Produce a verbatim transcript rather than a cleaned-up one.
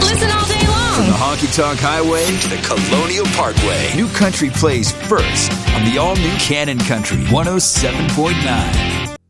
listen all day long. From the Honky Tonk Highway to the Colonial Parkway, New Country plays first on the all-new Cannon Country one oh seven point nine.